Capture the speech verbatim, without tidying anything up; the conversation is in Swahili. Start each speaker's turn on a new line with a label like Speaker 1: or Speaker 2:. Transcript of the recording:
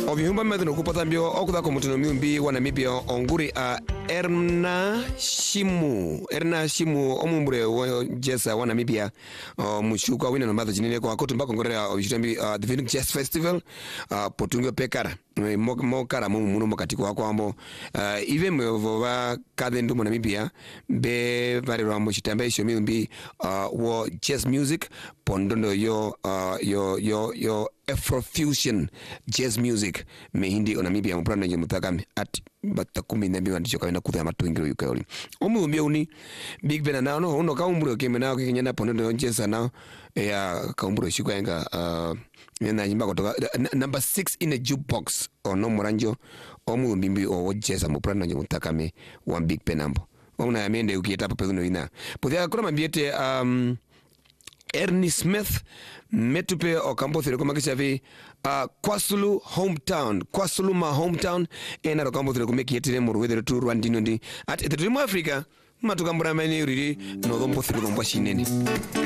Speaker 1: Ovyumba medno kupatambio okudhako mutuno miumbi wana mibia onguri a Erna Shimu Erna Shimu omumbure wa jesa wana mibia mushuka wina nombazo jinine kwa kotu mbako ngorera obishitambi the Phoenix Jazz Festival potungo pekara mo kara mo muno makatiko wako ambo even mwe kadhendu mwana mibia be vari rambo shitambe isho miumbi wo jazz music pondondo yo yo yo yo Afrofusion jazz music mehindi onamibia mprana nje mutakame at batakumi nabi wandicho kawena kutha matungiro yukayoli omu mbia uni Big Ben na no uno kaumburo keme nao kinyana pondondo jazz na ya kaumburo shiko yenga uh, nena jimba kutoka number six in a jukebox ono moranjo omu mbimbi o jazz mprana nje mutakame one Big Ben ambo omuna yamende ukieta papeguno ina pothia kuna mambiete um Ernie Smith metupe okambothire komakishavi uh, Kwasulu hometown Kwasulu ma hometown ena okambothire komekiyetire mu rwethere tu Rwandino ndi at the dream Africa matukambura mani riri no dombothire kombwa shinene